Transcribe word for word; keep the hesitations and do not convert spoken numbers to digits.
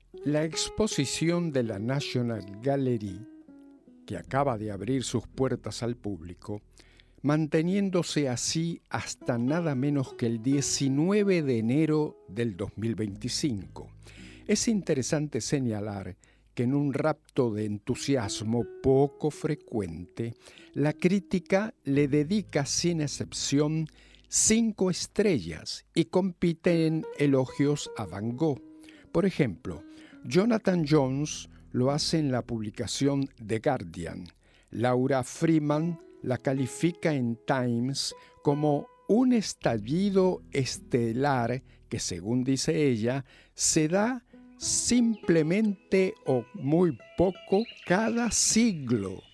La exposición de la National Gallery, que acaba de abrir sus puertas al público, manteniéndose así hasta nada menos que el diecinueve de enero del dos mil veinticinco. Es interesante señalar que en un rapto de entusiasmo poco frecuente, la crítica le dedica sin excepción cinco estrellas y compite en elogios a Van Gogh. Por ejemplo, Jonathan Jones lo hace en la publicación The Guardian. Laura Freeman la califica en Times como un estallido estelar que, según dice ella, se da simplemente o muy poco cada siglo.